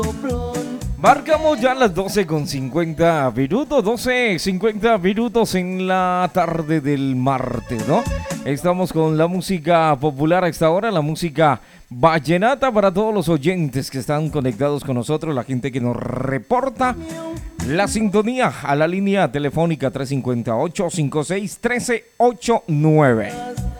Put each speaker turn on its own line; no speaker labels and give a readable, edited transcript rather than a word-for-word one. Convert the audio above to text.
Marcamos ya las 12:50 minutos, 12:50 minutos en la tarde del martes, ¿no? Estamos con la música popular a esta hora, la música vallenata para todos los oyentes que están conectados con nosotros, la gente que nos reporta la sintonía a la línea telefónica 358-56-1389.